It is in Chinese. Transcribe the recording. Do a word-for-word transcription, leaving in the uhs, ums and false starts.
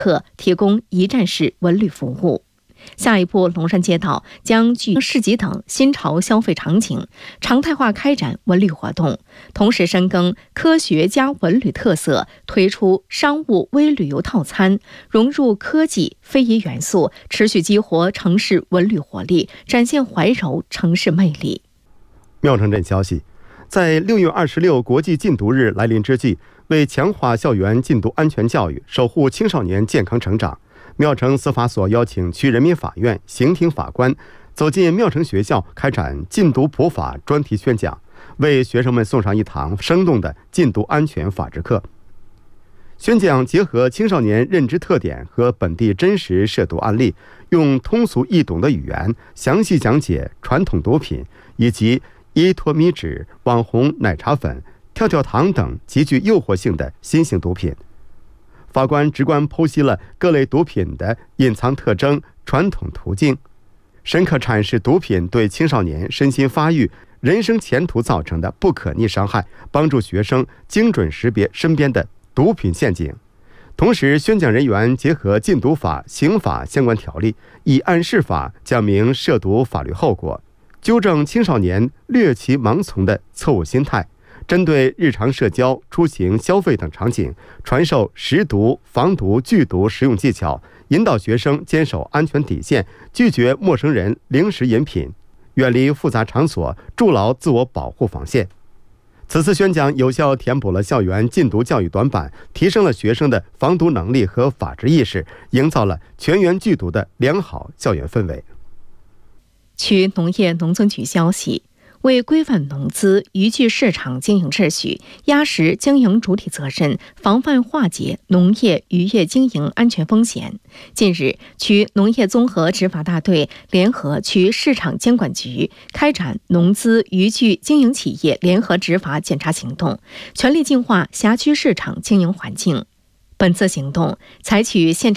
可提供一站式文旅服务。下一步，龙山街道将聚市集等新潮消费场景，常态化开展文旅活动，同时深耕科学加文旅特色，推出商务微旅游套餐，融入科技非遗元素，持续激活城市文旅活力，展现怀柔城市魅力。 妙城镇消息，在六月二十六国际禁毒日来临之际，为强化校园禁毒安全教育，守护青少年健康成长，妙城司法所邀请区人民法院刑庭法官走进妙城学校，开展禁毒普法专题宣讲，为学生们送上一堂生动的禁毒安全法治课。宣讲结合青少年认知特点和本地真实涉毒案例，用通俗易懂的语言详细讲解传统毒品以及依托米脂、网红奶茶粉、跳跳糖等极具诱惑性的新型毒品。法官直观剖析了各类毒品的隐藏特征、传统途径，深刻阐释毒品对青少年身心发育、人生前途造成的不可逆伤害，帮助学生精准识别身边的毒品陷阱。同时，宣讲人员结合禁毒法、刑法相关条例，以案释法，讲明涉毒法律后果，纠正青少年略其盲从的错误心态。针对日常社交、出行、消费等场景，传授识毒、防毒、拒毒实用技巧，引导学生坚守安全底线，拒绝陌生人零食饮品，远离复杂场所，筑牢自我保护防线。此次宣讲有效填补了校园禁毒教育短板，提升了学生的防毒能力和法治意识，营造了全员拒毒的良好校园氛围。 区农业农村局消息，为规范农资渔具市场经营秩序，压实经营主体责任，防范化解农业渔业经营安全风险，近日，区农业综合执法大队联合区市场监管局开展农资渔具经营企业联合执法检查行动，全力净化辖区市场经营环境。本次行动采取现